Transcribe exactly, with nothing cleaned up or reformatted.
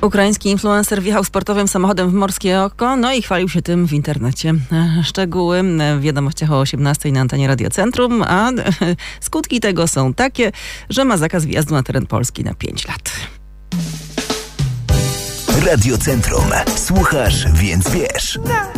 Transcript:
Ukraiński influencer wjechał sportowym samochodem w Morskie Oko, no i chwalił się tym w internecie. Szczegóły w wiadomościach o osiemnastej na antenie Radiocentrum, a skutki tego są takie, że ma zakaz wjazdu na teren Polski na pięć lat. Radiocentrum. Słuchasz, więc wiesz.